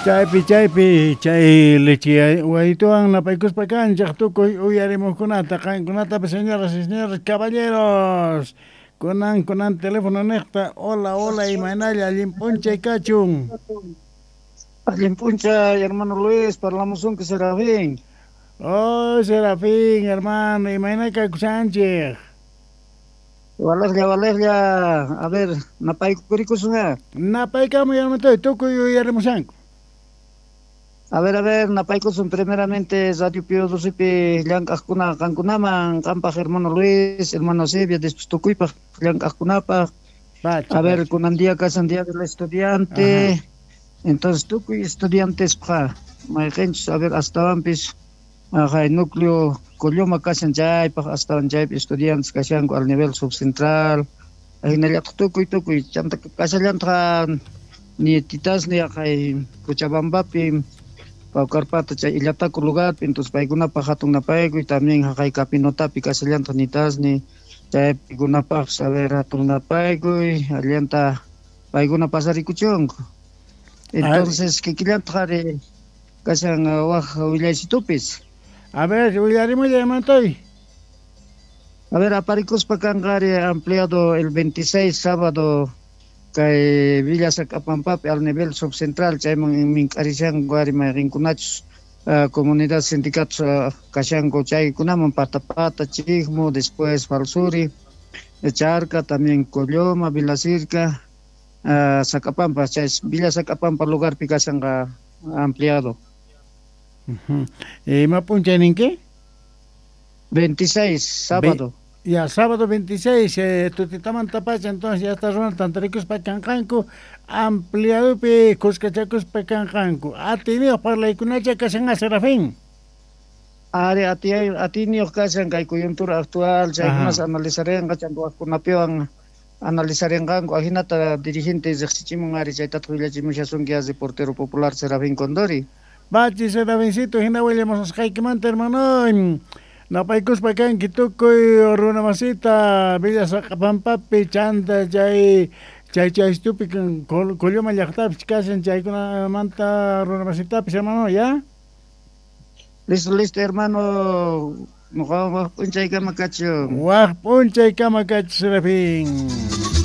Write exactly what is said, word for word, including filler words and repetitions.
Chaypi chaypi chay leche guaytuan napaykuspa kanchaq tukuy uyarimukunata kankunatapi señoras y señores caballeros kunan kunan teléfono necta hola hola imanalla limpunchay kachun Limpuncha, hermano Luis, parlamos un que será bien. oh Serafín hermano imanay kakusanchik Valerja, Valerja, a ver, napay kurikusunga. napay kamo yarmatoy tukuy uyarimusanku. A ver, a ver, napaykusun primeramente Radio Pío Dosipi, Llankajkuna, Kankunaman, Kampaj, hermano Luis, hermano Sevilla, después Tukuypaj, Llankajkunapaj. Pacha, A ver, pacha. Kunandía, Casandía del Estudiante. Ajá. Entonces, Tukuy estudiantes, pa, Mayench, a ver, hasta Vampis, ajá, el núcleo, Colyoma, Casan Jai, hasta Jai, estudiantes, Casango, al nivel subcentral. Ahí en el Tukuy, Tukuy, Chanta, Casallantra, ni Titas, ni acá, Cochabambapi, Paucarpata, Ilataco lugar, entonces paiguna pajatun napaigo y también jai capinotapi casallanta nitas ni chay paiguna paj saber hatun napaigo y alianta paiguna pasaricuchongo. Entonces que quilanta jare casan waj willaysitupis. A ver, uyarimu yarmatoy. A ver, aparicos pacangare ampliado el veintiséis sábado que Villa Sacapampape al nivel subcentral, chayman minkarishan guarima rinkunachos, uh, comunidad sindicatos uh, Kashango chay kunaman Patapata, Chigmo, después Falsuri, Charca, también Colyoma, Villa Circa, uh, Sacapampa, chay Villa Sacapampa lugar picasanga ampliado. Uh-huh. ¿Y mapuncha en qué? veintiséis, sábado. Ve Ya, sábado veintiséis, eh, Tutitaman Tapacha, entonces ya está Ronald Tantaricus Pacanjanco, ampliado pe Cuscachacus Pacanjanco. Ha tenido para la icunacha que se haga Serafín. Are, a ti, a ti ni ocasión que hay coyuntura actual, ya más analizarán, cachando con peón, analizarán gango, aginata dirigentes de Xichimungari, ya está tuya chimuchasun guías de portero popular Serafín Condori. Bachi Serafincito, Gina Williams, Oscaikimante, hermano. Napaykus pakan kitukoy runa masita Villa Sacapampapi chanta chay chay chay stupi Colyoma llaqtapi kasan chay kuna manta runa masitapi hermano ya. Listo, listo, hermano. Nos vamos a puncha y cama cacho. Wah puncha y cama cacho Serafín.